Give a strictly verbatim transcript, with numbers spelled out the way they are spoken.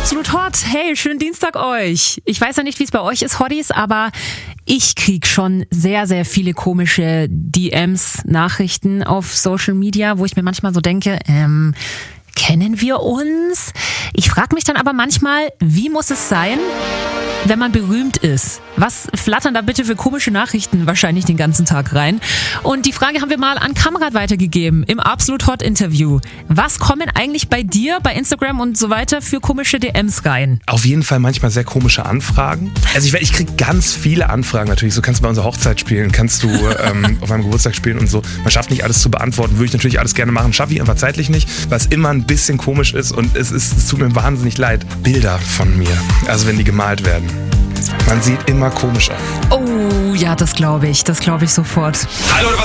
Absolut hot. Hey, schönen Dienstag euch. Ich weiß ja nicht, wie es bei euch ist, Hotties, aber ich krieg schon sehr, sehr viele komische D Ms, Nachrichten auf Social Media, wo ich mir manchmal so denke, ähm, kennen wir uns? Ich frage mich dann aber manchmal, wie muss es sein, wenn man berühmt ist? Was flattern da bitte für komische Nachrichten wahrscheinlich den ganzen Tag rein? Und die Frage haben wir mal an Kamrat weitergegeben im Absolut Hot Interview. Was kommen eigentlich bei dir, bei Instagram und so weiter für komische D Ms rein? Auf jeden Fall manchmal sehr komische Anfragen. Also ich, ich kriege ganz viele Anfragen natürlich. So kannst du bei unserer Hochzeit spielen, kannst du ähm, auf meinem Geburtstag spielen und so. Man schafft nicht alles zu beantworten. Würde ich natürlich alles gerne machen, schaffe ich einfach zeitlich nicht, weil es immer ein bisschen komisch ist und es, ist, es tut mir wahnsinnig leid. Bilder von mir, also wenn die gemalt werden. Man sieht immer komisch aus. Oh ja, das glaube ich, das glaube ich sofort. Hallo, was